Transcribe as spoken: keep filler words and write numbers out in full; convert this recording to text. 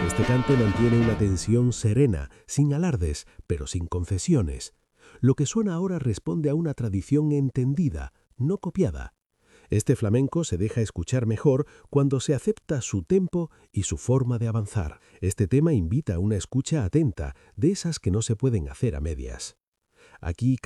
Este cante mantiene una tensión serena, sin alardes, pero sin concesiones. Lo que suena ahora responde a una tradición entendida, no copiada. Este flamenco se deja escuchar mejor cuando se acepta su tempo y su forma de avanzar. Este tema invita a una escucha atenta, de esas que no se pueden hacer a medias. Aquí